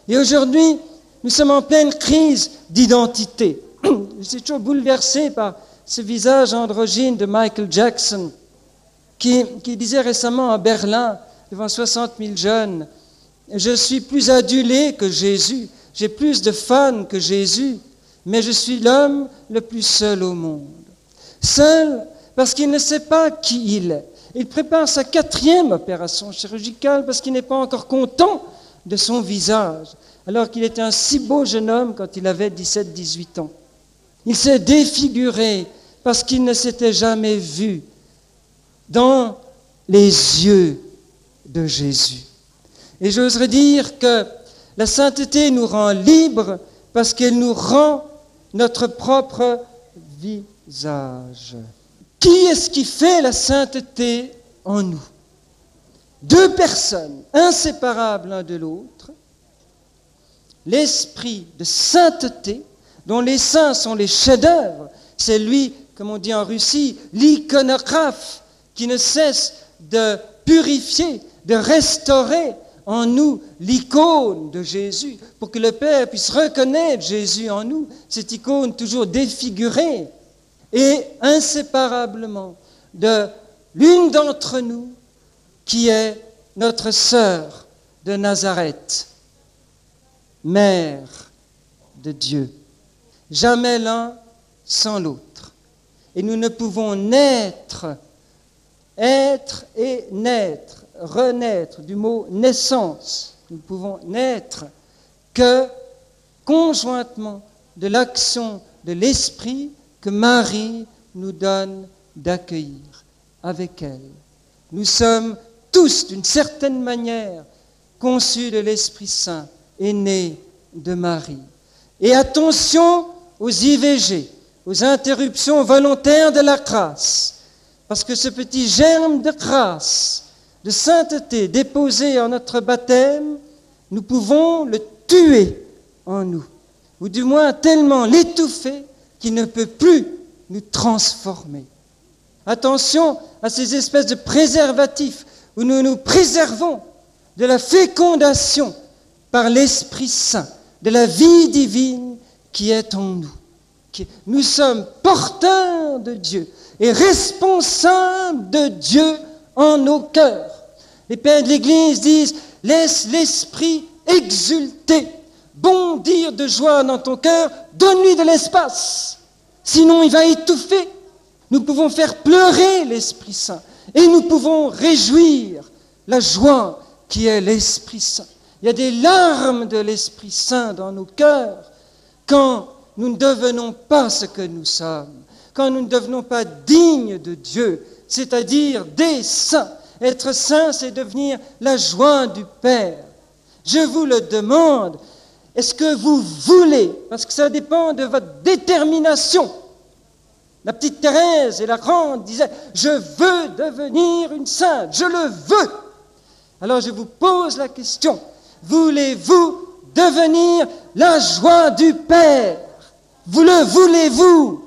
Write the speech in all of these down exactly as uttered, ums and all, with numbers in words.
Et aujourd'hui, nous sommes en pleine crise d'identité. Je suis toujours bouleversé par ce visage androgyne de Michael Jackson, qui, qui disait récemment à Berlin, devant soixante mille jeunes, « Je suis plus adulé que Jésus, j'ai plus de fans que Jésus, mais je suis l'homme le plus seul au monde. » Seul parce qu'il ne sait pas qui il est. Il prépare sa quatrième opération chirurgicale parce qu'il n'est pas encore content de son visage, alors qu'il était un si beau jeune homme quand il avait dix-sept à dix-huit ans. Il s'est défiguré parce qu'il ne s'était jamais vu dans les yeux de Jésus. Et j'oserais dire que la sainteté nous rend libres parce qu'elle nous rend notre propre visage. Qui est-ce qui fait la sainteté en nous? Deux personnes inséparables l'un de l'autre. L'esprit de sainteté, dont les saints sont les chefs-d'œuvre, c'est lui, comme on dit en Russie, l'iconographe, qui ne cesse de purifier, de restaurer en nous l'icône de Jésus, pour que le Père puisse reconnaître Jésus en nous, cette icône toujours défigurée, et inséparablement de l'une d'entre nous qui est notre sœur de Nazareth, mère de Dieu. Jamais l'un sans l'autre. Et nous ne pouvons naître, être et naître, renaître, du mot naissance, nous pouvons naître que conjointement de l'action de l'Esprit que Marie nous donne d'accueillir avec elle. Nous sommes tous, d'une certaine manière, conçus de l'Esprit Saint et nés de Marie. Et attention aux I V G, aux interruptions volontaires de la grâce, parce que ce petit germe de grâce, de sainteté déposé en notre baptême, nous pouvons le tuer en nous, ou du moins tellement l'étouffer qu'il ne peut plus nous transformer. Attention à ces espèces de préservatifs où nous nous préservons de la fécondation par l'Esprit Saint, de la vie divine qui est en nous. Nous sommes porteurs de Dieu et responsables de Dieu en nos cœurs. Les pères de l'Église disent « Laisse l'Esprit exulter, bondir de joie dans ton cœur, donne-lui de l'espace, sinon il va étouffer. » Nous pouvons faire pleurer l'Esprit Saint et nous pouvons réjouir la joie qui est l'Esprit Saint. Il y a des larmes de l'Esprit Saint dans nos cœurs quand nous ne devenons pas ce que nous sommes, quand nous ne devenons pas dignes de Dieu, c'est-à-dire des saints. Être saint, c'est devenir la joie du Père. Je vous le demande, est-ce que vous voulez, parce que ça dépend de votre détermination. La petite Thérèse et la grande disaient « Je veux devenir une sainte, je le veux ». Alors je vous pose la question, voulez-vous devenir la joie du Père? Vous le voulez-vous?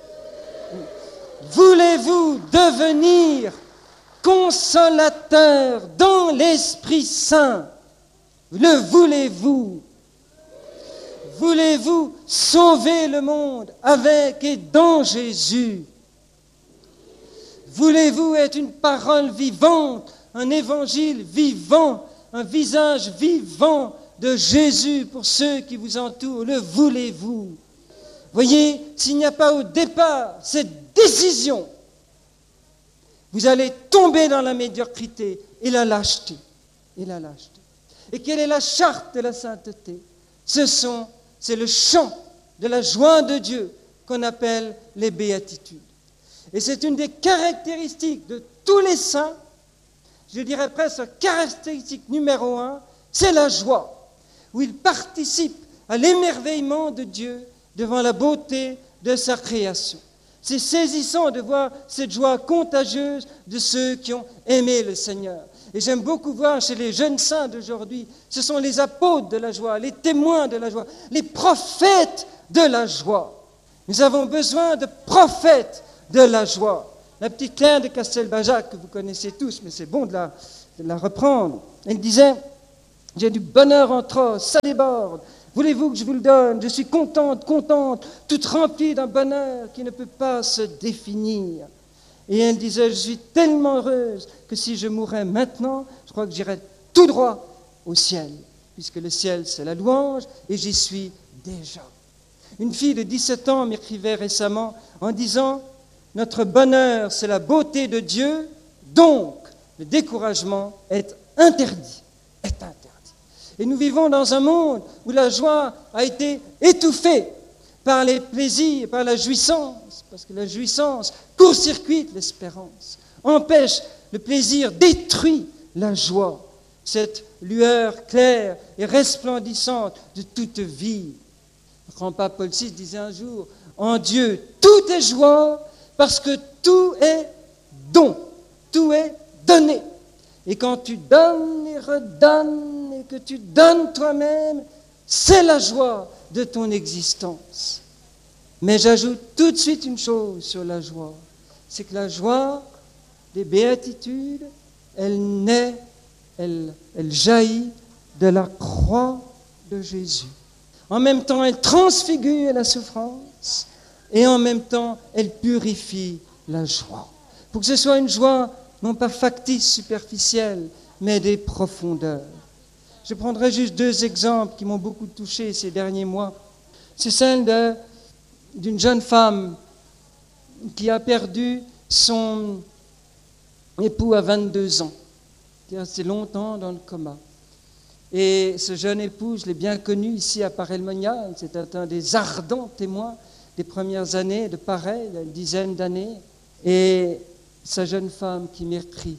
Voulez-vous devenir consolateur dans l'Esprit Saint? Le voulez-vous? Voulez-vous sauver le monde avec et dans Jésus? Voulez-vous être une parole vivante, un évangile vivant, un visage vivant de Jésus pour ceux qui vous entourent? Le voulez-vous? Voyez, s'il n'y a pas au départ cette décision, vous allez tomber dans la médiocrité et la lâcheté. Et la lâcheté. Et quelle est la charte de la sainteté? Ce sont, c'est le chant de la joie de Dieu qu'on appelle les béatitudes. Et c'est une des caractéristiques de tous les saints, je dirais presque la caractéristique numéro un, c'est la joie, où ils participent à l'émerveillement de Dieu devant la beauté de sa création. C'est saisissant de voir cette joie contagieuse de ceux qui ont aimé le Seigneur. Et j'aime beaucoup voir chez les jeunes saints d'aujourd'hui, ce sont les apôtres de la joie, les témoins de la joie, les prophètes de la joie. Nous avons besoin de prophètes de la joie. La petite Claire de Castelbajac, que vous connaissez tous, mais c'est bon de la, de la reprendre, elle disait J'ai du bonheur en trosse, ça déborde. Voulez-vous que je vous le donne? Je suis contente, contente, toute remplie d'un bonheur qui ne peut pas se définir. Et elle disait, je suis tellement heureuse que si je mourais maintenant, je crois que j'irais tout droit au ciel, puisque le ciel, c'est la louange, et j'y suis déjà. Une fille de dix-sept ans m'écrivait récemment en disant, notre bonheur, c'est la beauté de Dieu, donc le découragement est interdit, est interdit. Et nous vivons dans un monde où la joie a été étouffée par les plaisirs, par la jouissance, parce que la jouissance court-circuite l'espérance, empêche le plaisir, détruit la joie, cette lueur claire et resplendissante de toute vie. Le grand pape Paul six disait un jour, en Dieu, tout est joie parce que tout est don, tout est donné. Et quand tu donnes et redonnes et que tu donnes toi-même, c'est la joie de ton existence. Mais j'ajoute tout de suite une chose sur la joie, c'est que la joie des béatitudes, elle naît, elle, elle jaillit de la croix de Jésus. En même temps, elle transfigure la souffrance et en même temps, elle purifie la joie. Pour que ce soit une joie non pas factice, superficielle, mais des profondeurs. Je prendrai juste deux exemples qui m'ont beaucoup touché ces derniers mois. C'est celle de, d'une jeune femme qui a perdu son époux à vingt-deux ans, qui est resté longtemps dans le coma. Et ce jeune époux, je l'ai bien connu ici à Paray-le-Monial, c'était un des ardents témoins des premières années de Paray, il y a une dizaine d'années. Et sa jeune femme qui m'écrit,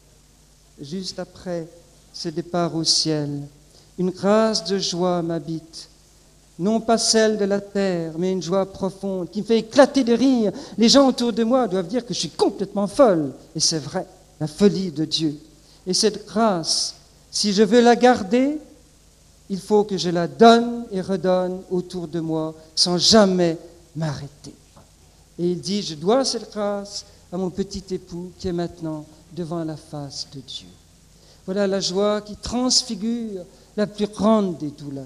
juste après ce départ au ciel, une grâce de joie m'habite, non pas celle de la terre, mais une joie profonde qui me fait éclater de rire. Les gens autour de moi doivent dire que je suis complètement folle, et c'est vrai, la folie de Dieu. Et cette grâce, si je veux la garder, il faut que je la donne et redonne autour de moi sans jamais m'arrêter. Et il dit, je dois cette grâce à mon petit époux qui est maintenant devant la face de Dieu. Voilà la joie qui transfigure la plus grande des douleurs.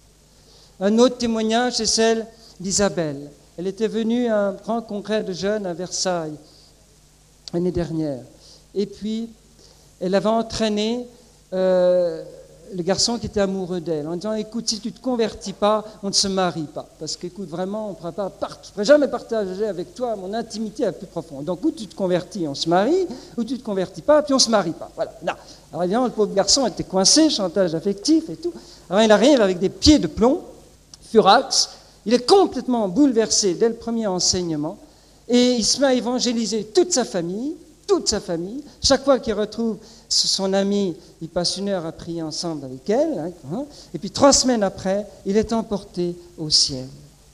Un autre témoignage, c'est celle d'Isabelle. Elle était venue à un grand congrès de jeunes à Versailles l'année dernière. Et puis, elle avait entraîné euh, le garçon qui était amoureux d'elle en disant, écoute, si tu ne te convertis pas, on ne se marie pas. Parce qu'écoute, vraiment, on ne pourra pas, je ne pourrai jamais partager avec toi mon intimité la plus profonde. Donc, ou tu te convertis, on se marie, ou tu ne te convertis pas, puis on ne se marie pas. Voilà. Non. Alors, évidemment, le pauvre garçon était coincé, chantage affectif et tout. Alors, il arrive avec des pieds de plomb, furax, il est complètement bouleversé dès le premier enseignement, et il se met à évangéliser toute sa famille, toute sa famille. Chaque fois qu'il retrouve son ami, il passe une heure à prier ensemble avec elle. Hein, et puis trois semaines après, il est emporté au ciel,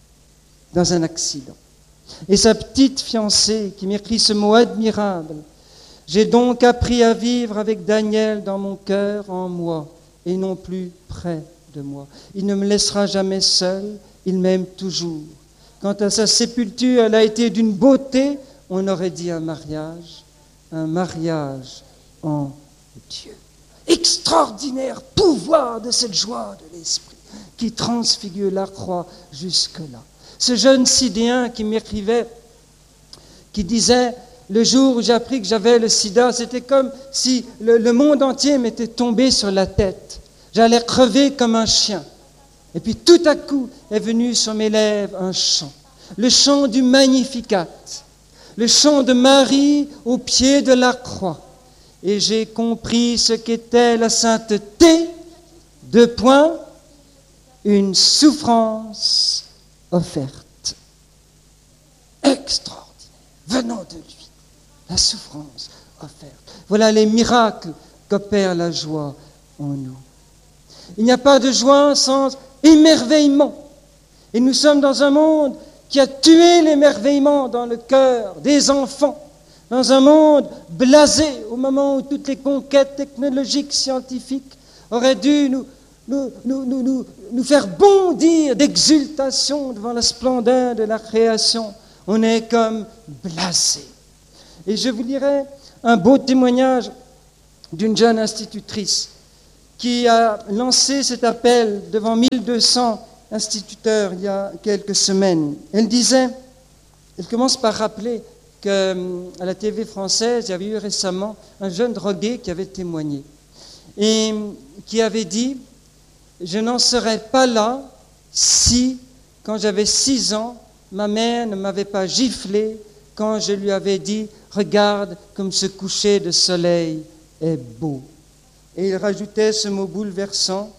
dans un accident. Et sa petite fiancée qui m'écrit ce mot admirable, « J'ai donc appris à vivre avec Daniel dans mon cœur, en moi, et non plus près de moi. Il ne me laissera jamais seul, il m'aime toujours. Quant à sa sépulture, elle a été d'une beauté, on aurait dit un mariage, un mariage en Dieu. » Extraordinaire pouvoir de cette joie de l'esprit qui transfigure la croix jusque-là. Ce jeune Sidéen qui m'écrivait, qui disait, le jour où j'ai appris que j'avais le sida, c'était comme si le, le monde entier m'était tombé sur la tête. J'allais crever comme un chien. Et puis tout à coup est venu sur mes lèvres un chant, le chant du Magnificat, le chant de Marie au pied de la croix. Et j'ai compris ce qu'était la sainteté, deux points, une souffrance offerte. Extraordinaire, venant de lui, la souffrance offerte. Voilà les miracles qu'opère la joie en nous. Il n'y a pas de joie sans émerveillement. Et nous sommes dans un monde qui a tué l'émerveillement dans le cœur des enfants. Dans un monde blasé, au moment où toutes les conquêtes technologiques, scientifiques auraient dû nous, nous, nous, nous, nous, nous faire bondir d'exultation devant la splendeur de la création, on est comme blasé. Et je vous lirai un beau témoignage d'une jeune institutrice qui a lancé cet appel devant mille deux cents instituteurs il y a quelques semaines. Elle disait, elle commence par rappeler qu'à la T V française, il y avait eu récemment un jeune drogué qui avait témoigné et qui avait dit « Je n'en serais pas là si, quand j'avais six ans, ma mère ne m'avait pas giflé quand je lui avais dit « Regarde comme ce coucher de soleil est beau ». Et il rajoutait ce mot bouleversant.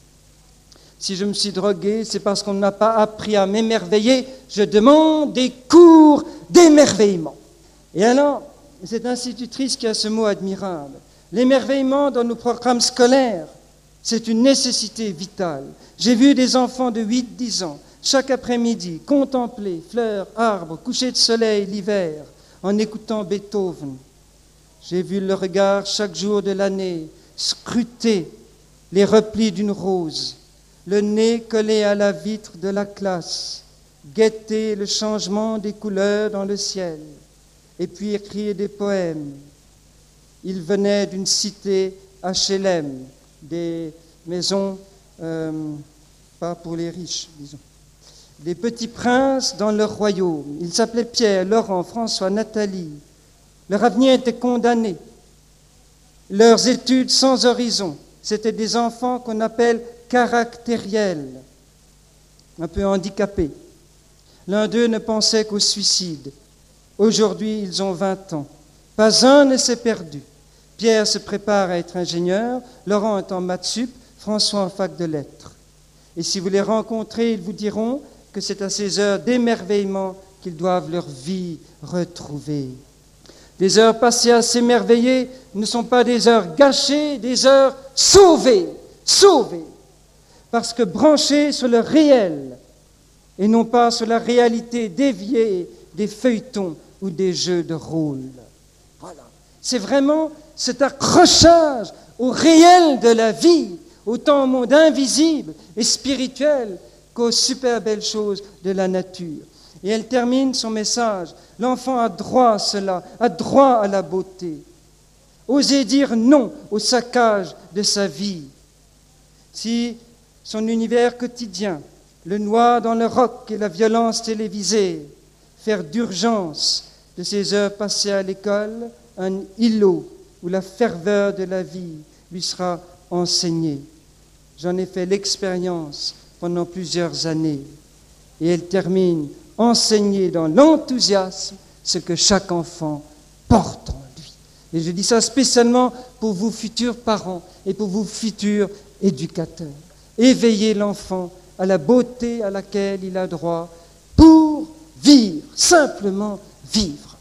Si je me suis drogué, c'est parce qu'on ne m'a pas appris à m'émerveiller. Je demande des cours d'émerveillement. Et alors, cette institutrice qui a ce mot admirable, l'émerveillement dans nos programmes scolaires, c'est une nécessité vitale. J'ai vu des enfants de huit à dix ans, chaque après-midi, contempler fleurs, arbres, coucher de soleil l'hiver, en écoutant Beethoven. J'ai vu le regard chaque jour de l'année scruter les replis d'une rose, le nez collé à la vitre de la classe, guetter le changement des couleurs dans le ciel, et puis écrire des poèmes. Il venait d'une cité H L M, des maisons, euh, pas pour les riches, disons, des petits princes dans leur royaume. Ils s'appelaient Pierre, Laurent, François, Nathalie. Leur avenir était condamné. Leurs études sans horizon. C'étaient des enfants qu'on appelle caractériels, un peu handicapés. L'un d'eux ne pensait qu'au suicide. Aujourd'hui, ils ont vingt ans. Pas un ne s'est perdu. Pierre se prépare à être ingénieur, Laurent est en maths sup, François en fac de lettres. Et si vous les rencontrez, ils vous diront que c'est à ces heures d'émerveillement qu'ils doivent leur vie retrouver. Des heures passées à s'émerveiller ne sont pas des heures gâchées, des heures sauvées, sauvées, parce que branchées sur le réel et non pas sur la réalité déviée des feuilletons ou des jeux de rôle. Voilà. C'est vraiment cet accrochage au réel de la vie, autant au monde invisible et spirituel qu'aux super belles choses de la nature. Et elle termine son message. L'enfant a droit à cela, a droit à la beauté. Oser dire non au saccage de sa vie. Si son univers quotidien le noie dans le rock et la violence télévisée, faire d'urgence de ses heures passées à l'école un îlot où la ferveur de la vie lui sera enseignée. J'en ai fait l'expérience pendant plusieurs années. Et elle termine, enseigner dans l'enthousiasme ce que chaque enfant porte en lui. Et je dis ça spécialement pour vous futurs parents et pour vous futurs éducateurs. Éveillez l'enfant à la beauté à laquelle il a droit pour vivre, simplement vivre.